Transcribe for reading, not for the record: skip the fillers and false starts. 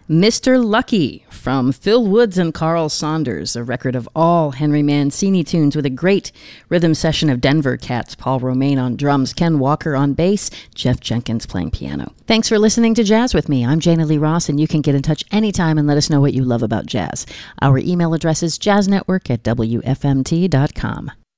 Mr. Lucky from Phil Woods and Carl Saunders, a record of all Henry Mancini tunes with a great rhythm session of Denver Cats, Paul Romaine on drums, Ken Walker on bass, Jeff Jenkins playing piano. Thanks for listening to Jazz with me. I'm Jana Lee Ross, and you can get in touch anytime and let us know what you love about jazz. Our email address is jazznetwork@wfmt.com.